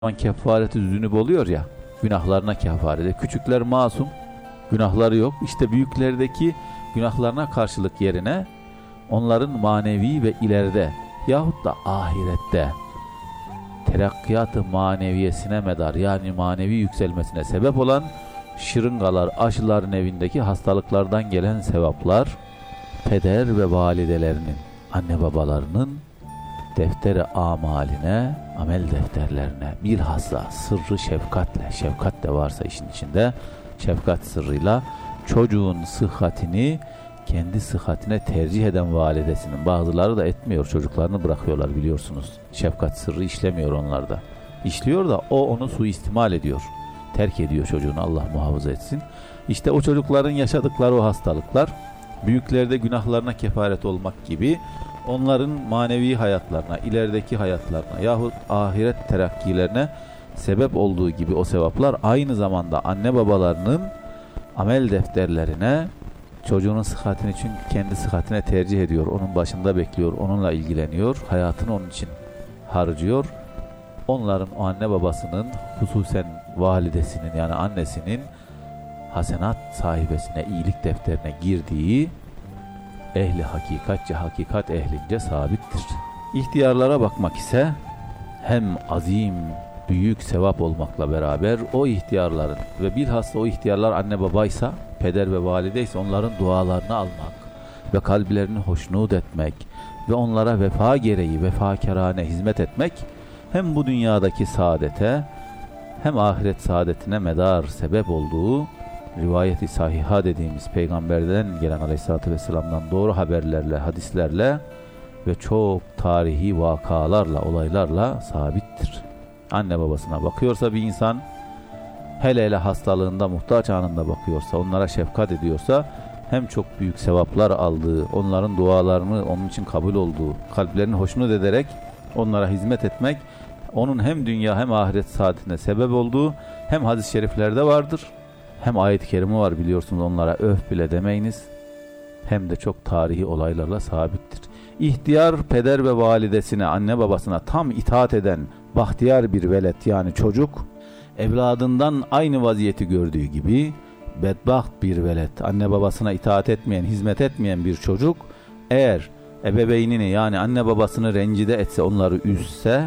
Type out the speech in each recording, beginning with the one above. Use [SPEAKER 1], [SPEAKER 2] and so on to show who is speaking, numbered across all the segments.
[SPEAKER 1] kefareti zünüp oluyor ya, günahlarına kefareti. Küçükler masum, günahları yok. İşte büyüklerdeki günahlarına karşılık yerine onların manevi ve ileride yahut da ahirette terakkiyat-ı maneviyesine medar, yani manevi yükselmesine sebep olan şırıngalar, aşıların evindeki hastalıklardan gelen sevaplar, peder ve validelerinin, anne babalarının defteri amaline, amel defterlerine bilhassa sırrı şefkatle, şefkat de varsa işin içinde, şefkat sırrıyla çocuğun sıhhatini kendi sıhhatine tercih eden validesinin, bazıları da etmiyor, çocuklarını bırakıyorlar biliyorsunuz. Şefkat sırrı işlemiyor onlarda. İşliyor da o onu suistimal ediyor. Terk ediyor çocuğunu, Allah muhafaza etsin. İşte o çocukların yaşadıkları o hastalıklar, büyüklerde günahlarına kefaret olmak gibi onların manevi hayatlarına, ilerideki hayatlarına yahut ahiret terakkilerine sebep olduğu gibi o sevaplar aynı zamanda anne babalarının amel defterlerine, çocuğunun sıhhatini, çünkü kendi sıhhatine tercih ediyor, onun başında bekliyor, onunla ilgileniyor, hayatını onun için harcıyor. Onların, o anne babasının, hususen validesinin, yani annesinin hasenat sahibesine, iyilik defterine girdiği ehli hakikatçe, hakikat ehlince sabittir. İhtiyarlara bakmak ise hem azim, büyük sevap olmakla beraber o ihtiyarların ve bilhassa o ihtiyarlar anne babaysa, peder ve valideyse onların dualarını almak ve kalplerini hoşnut etmek ve onlara vefa gereği vefakarane hizmet etmek hem bu dünyadaki saadete hem ahiret saadetine medar sebep olduğu rivayeti sahiha dediğimiz peygamberden gelen aleyhissalatü vesselam'dan doğru haberlerle, hadislerle ve çok tarihi vakalarla, olaylarla sabittir. Anne babasına bakıyorsa bir insan, hele hele hastalığında, muhtaç anında bakıyorsa, onlara şefkat ediyorsa, hem çok büyük sevaplar aldığı, onların dualarını onun için kabul olduğu, kalplerini hoşnut ederek onlara hizmet etmek, onun hem dünya hem ahiret saadetine sebep olduğu hem hadis-i şeriflerde vardır, hem ayet-i kerime var biliyorsunuz, onlara öf bile demeyiniz, hem de çok tarihi olaylarla sabittir. İhtiyar peder ve validesine, anne babasına tam itaat eden bahtiyar bir velet, yani çocuk, evladından aynı vaziyeti gördüğü gibi bedbaht bir velet, anne babasına itaat etmeyen, hizmet etmeyen bir çocuk, eğer ebeveynini, yani anne babasını rencide etse, onları üzse,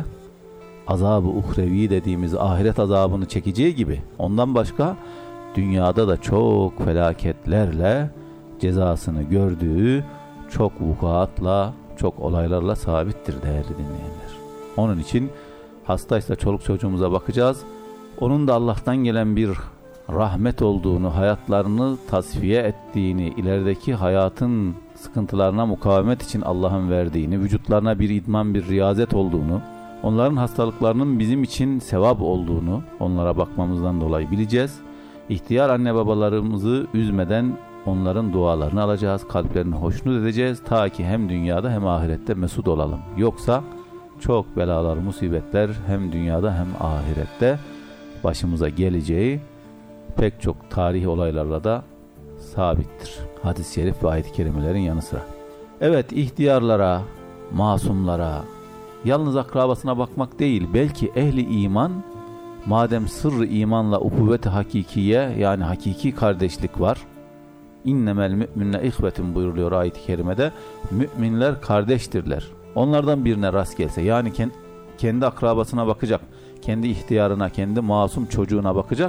[SPEAKER 1] azab-ı uhrevi dediğimiz ahiret azabını çekeceği gibi ondan başka dünyada da çok felaketlerle cezasını gördüğü çok vukuatla, çok olaylarla sabittir değerli dinleyenler. Onun için hastaysa çoluk çocuğumuza bakacağız. Onun da Allah'tan gelen bir rahmet olduğunu, hayatlarını tasfiye ettiğini, ilerideki hayatın sıkıntılarına mukavemet için Allah'ın verdiğini, vücutlarına bir idman, bir riyazet olduğunu, onların hastalıklarının bizim için sevap olduğunu onlara bakmamızdan dolayı bileceğiz. İhtiyar anne babalarımızı üzmeden onların dualarını alacağız, kalplerini hoşnut edeceğiz ta ki hem dünyada hem ahirette mesut olalım. Yoksa çok belalar, musibetler hem dünyada hem ahirette başımıza geleceği pek çok tarihi olaylarla da sabittir. Hadis-i şerif ve ayet-i kerimelerin yanı sıra. Evet, ihtiyarlara, masumlara, yalnız akrabasına bakmak değil, belki ehli iman, madem sırrı imanla ukuvvet-i hakikiye, yani hakiki kardeşlik var, innemel mü'minne ihvetin buyuruluyor ayet-i kerimede, müminler kardeştirler. Onlardan birine rast gelse, yani kendi akrabasına bakacak, kendi ihtiyarına, kendi masum çocuğuna bakacak,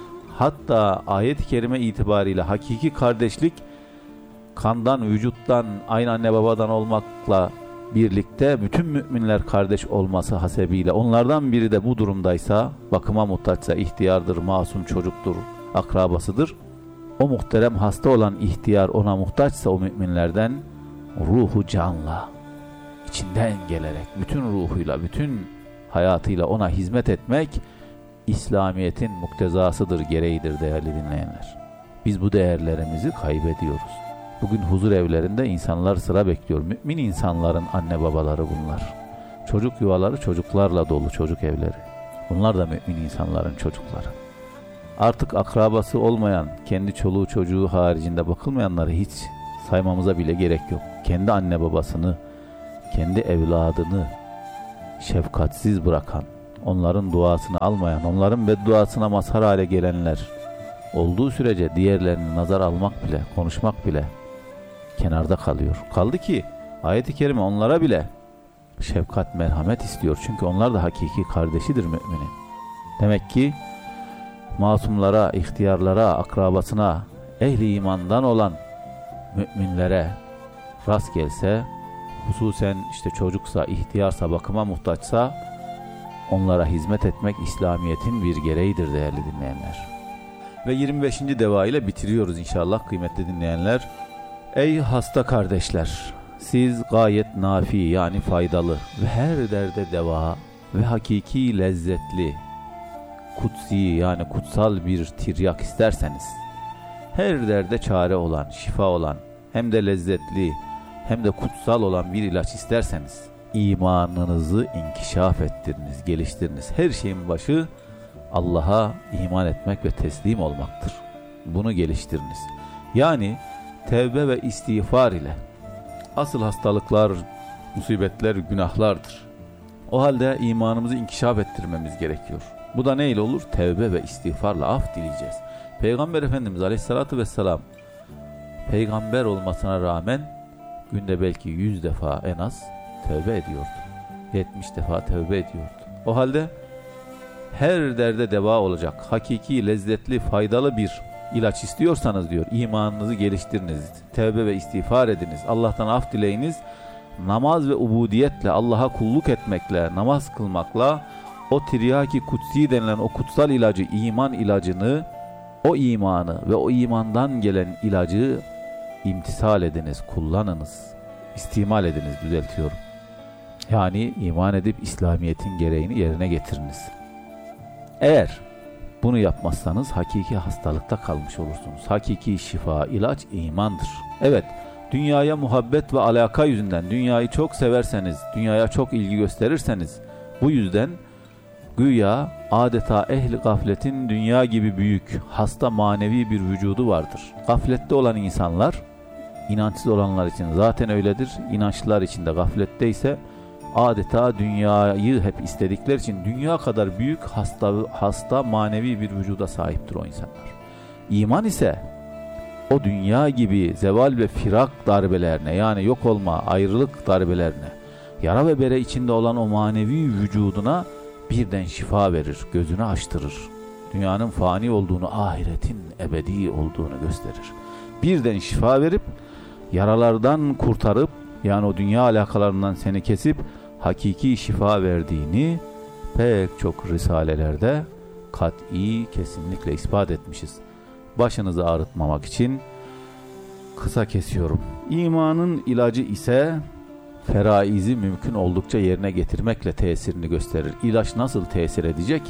[SPEAKER 1] hatta ayet-i kerime itibariyle hakiki kardeşlik, kandan, vücuttan, aynı anne babadan olmakla birlikte bütün müminler kardeş olması hasebiyle, onlardan biri de bu durumdaysa, bakıma muhtaçsa, ihtiyardır, masum çocuktur, akrabasıdır, o muhterem hasta olan ihtiyar ona muhtaçsa, o müminlerden ruhu canla, içinden gelerek, bütün ruhuyla, bütün hayatıyla ona hizmet etmek, İslamiyet'in muktezasıdır, gereğidir değerli dinleyenler. Biz bu değerlerimizi kaybediyoruz. Bugün huzur evlerinde insanlar sıra bekliyor. Mümin insanların anne babaları bunlar. Çocuk yuvaları çocuklarla dolu, çocuk evleri. Bunlar da mümin insanların çocukları. Artık akrabası olmayan, kendi çoluğu çocuğu haricinde bakılmayanları hiç saymamıza bile gerek yok. Kendi anne babasını, kendi evladını şefkatsiz bırakan, onların duasını almayan, onların bedduasına mazhar hale gelenler olduğu sürece diğerlerini nazar almak bile, konuşmak bile kenarda kalıyor. Kaldı ki ayet-i kerime onlara bile şefkat, merhamet istiyor. Çünkü onlar da hakiki kardeşidir müminin. Demek ki masumlara, ihtiyarlara, akrabasına, ehli imandan olan müminlere rast gelse, hususen işte çocuksa, ihtiyarsa, bakıma muhtaçsa onlara hizmet etmek İslamiyet'in bir gereğidir değerli dinleyenler. Ve 25. deva ile bitiriyoruz inşallah kıymetli dinleyenler. Ey hasta kardeşler! Siz gayet nafi yani faydalı ve her derde deva ve hakiki lezzetli, kutsi yani kutsal bir tiryak isterseniz, her derde çare olan, şifa olan, hem de lezzetli hem de kutsal olan bir ilaç isterseniz, imanınızı inkişaf ettiriniz, geliştiriniz. Her şeyin başı Allah'a iman etmek ve teslim olmaktır. Bunu geliştiriniz. Yani tevbe ve istiğfar ile asıl hastalıklar, musibetler, günahlardır. O halde imanımızı inkişaf ettirmemiz gerekiyor. Bu da neyle olur? Tevbe ve istiğfarla af dileyeceğiz. Peygamber Efendimiz Aleyhisselatü Vesselam peygamber olmasına rağmen günde belki 100 defa en az tövbe ediyordu. 70 defa tövbe ediyordu. O halde her derde deva olacak, hakiki, lezzetli, faydalı bir ilaç istiyorsanız diyor, imanınızı geliştiriniz, tevbe ve istiğfar ediniz, Allah'tan af dileyiniz, namaz ve ubudiyetle, Allah'a kulluk etmekle, namaz kılmakla, o tiryaki kutsi denilen o kutsal ilacı, iman ilacını, o imanı ve o imandan gelen ilacı imtisal ediniz, kullanınız, istimal ediniz, düzeltiyorum. Yani iman edip İslamiyet'in gereğini yerine getiriniz. Eğer bunu yapmazsanız hakiki hastalıkta kalmış olursunuz. Hakiki şifa, ilaç imandır. Evet, dünyaya muhabbet ve alaka yüzünden, dünyayı çok severseniz, dünyaya çok ilgi gösterirseniz, bu yüzden güya adeta ehli gafletin dünya gibi büyük, hasta manevi bir vücudu vardır. Gaflette olan insanlar, inançsız olanlar için zaten öyledir. İnançlılar için de gafletteyse adeta dünyayı hep istedikleri için dünya kadar büyük hasta manevi bir vücuda sahiptir o insanlar. İman ise o dünya gibi zeval ve firak darbelerine, yani yok olma, ayrılık darbelerine, yara ve bere içinde olan o manevi vücuduna birden şifa verir, gözünü açtırır. Dünyanın fani olduğunu, ahiretin ebedi olduğunu gösterir. Birden şifa verip yaralardan kurtarıp, yani o dünya alakalarından seni kesip hakiki şifa verdiğini pek çok risalelerde kat'i, kesinlikle ispat etmişiz. Başınızı ağrıtmamak için kısa kesiyorum. İmanın ilacı ise feraizi mümkün oldukça yerine getirmekle tesirini gösterir. İlaç nasıl tesir edecek?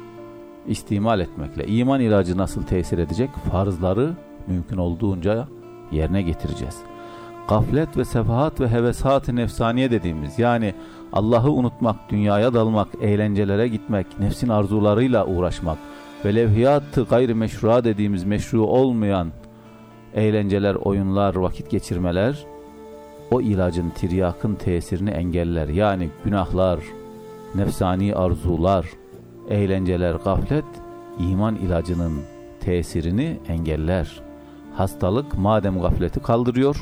[SPEAKER 1] İstimal etmekle. İman ilacı nasıl tesir edecek? Farzları mümkün olduğunca yerine getireceğiz. Gaflet ve sefahat ve hevesat-ı nefsaniye dediğimiz, yani Allah'ı unutmak, dünyaya dalmak, eğlencelere gitmek, nefsin arzularıyla uğraşmak ve levhiyat-ı gayrimeşru dediğimiz meşru olmayan eğlenceler, oyunlar, vakit geçirmeler o ilacın, tiryakın tesirini engeller. Yani günahlar, nefsani arzular, eğlenceler, gaflet iman ilacının tesirini engeller. Hastalık madem gafleti kaldırıyor,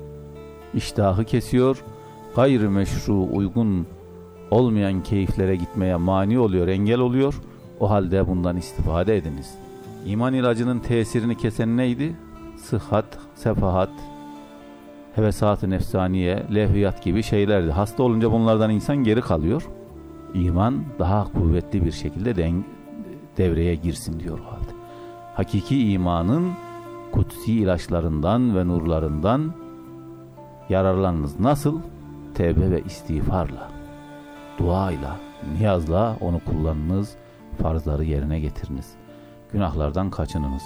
[SPEAKER 1] iştahı kesiyor, gayrimeşru, uygun olmayan keyiflere gitmeye mani oluyor, engel oluyor. O halde bundan istifade ediniz. İman ilacının tesirini kesen neydi? Sıhhat, sefahat, hevesat-ı nefsaniye, lehviyat gibi şeylerdi. Hasta olunca bunlardan insan geri kalıyor. İman daha kuvvetli bir şekilde devreye girsin diyor o halde. Hakiki imanın kutsi ilaçlarından ve nurlarından yararlanınız. Nasıl? Tevbe ve istiğfarla, duayla, niyazla onu kullanınız, farzları yerine getiriniz, günahlardan kaçınınız.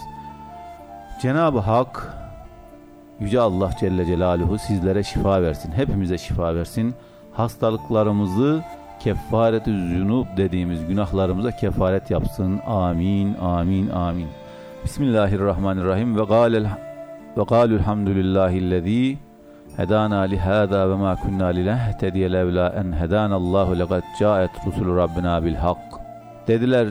[SPEAKER 1] Cenab-ı Hak, Yüce Allah Celle Celaluhu sizlere şifa versin, hepimize şifa versin. Hastalıklarımızı kefaret-i zünub dediğimiz günahlarımıza kefaret yapsın. Amin, amin, amin. Bismillahirrahmanirrahim. Ve gâlul hamdülillahillezî hedana lihada ve ma kunna linehtediye levla en hedanallahu lekad caet rusul rabbina bil hak. Dediler